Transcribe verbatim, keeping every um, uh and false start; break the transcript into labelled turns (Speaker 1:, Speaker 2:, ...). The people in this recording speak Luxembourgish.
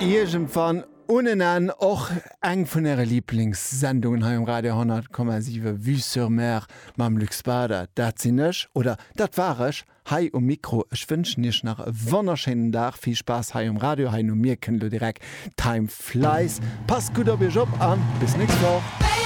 Speaker 1: Irgendwann unen an och eng vun ihre Lieblingssendungen ha im Radio hundert Komma sieben Vue sur Mer mam Luxbader. Dat sinnech oder dat warech hei um Mikro. Ich wünschen dich nach wunderschönen Tag. Viel Spaß hei um Radio, hei um mir kennt du direkt. Time flies. Pass gut auf ihr Job an. Bis nächste Woche.